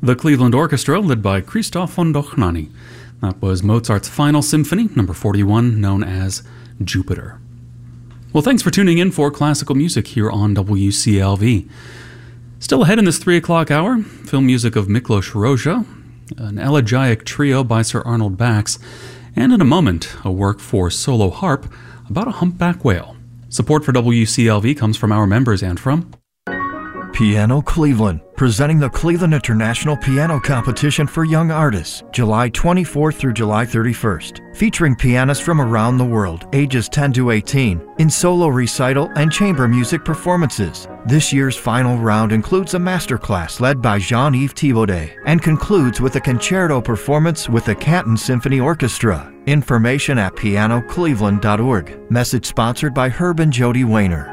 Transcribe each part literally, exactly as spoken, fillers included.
The Cleveland Orchestra, led by Christoph von Dochnani. That was Mozart's Final Symphony, number forty-one, known as Jupiter. Well, thanks for tuning in for classical music here on W C L V. Still ahead in this three o'clock hour, film music of Miklos Rozsa, an elegiac trio by Sir Arnold Bax, and in a moment, a work for solo harp about a humpback whale. Support for W C L V comes from our members and from Piano Cleveland, presenting the Cleveland International Piano Competition for Young Artists, July twenty-fourth through July thirty-first, featuring pianists from around the world, ages ten to eighteen, in solo recital and chamber music performances. This year's final round includes a masterclass led by Jean-Yves Thibaudet and concludes with a concerto performance with the Canton Symphony Orchestra. Information at piano cleveland dot org. Message sponsored by Herb and Jody Wayner.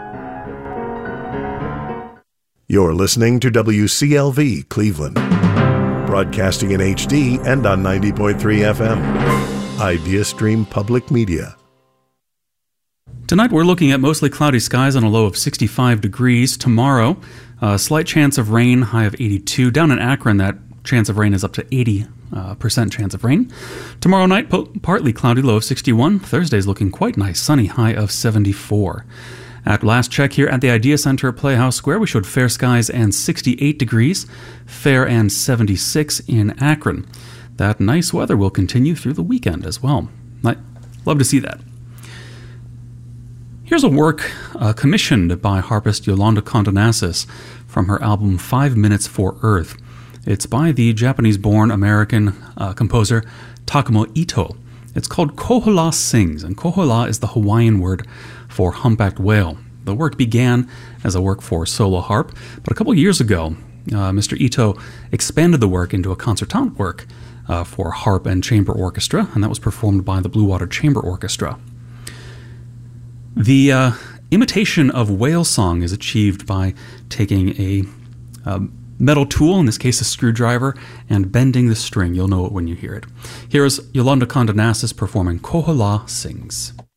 You're listening to W C L V Cleveland, broadcasting in H D and on ninety point three F M. IdeaStream Public Media. Tonight we're looking at mostly cloudy skies on a low of sixty-five degrees. Tomorrow, a slight chance of rain, high of eighty-two. Down in Akron, that chance of rain is up to eighty percent chance of rain. Tomorrow night, po- partly cloudy, low of sixty-one. Thursday's looking quite nice, sunny, high of seventy-four. At last check here at the Idea Center at Playhouse Square, we showed fair skies and sixty-eight degrees, fair and seventy-six in Akron. That nice weather will continue through the weekend as well. I love to see that. Here's a work uh, commissioned by harpist Yolanda Condonasis from her album Five Minutes for Earth. It's by the Japanese-born American uh, composer Takamo Ito. It's called Kohola Sings, and Kohola is the Hawaiian word for humpbacked whale. The work began as a work for solo harp, but a couple years ago, uh, Mister Ito expanded the work into a concertante work uh, for harp and chamber orchestra, and that was performed by the Blue Water Chamber Orchestra. The uh, imitation of whale song is achieved by taking a uh, metal tool, in this case a screwdriver, and bending the string. You'll know it when you hear it. Here is Yolanda Condonasis performing Kohola Sings.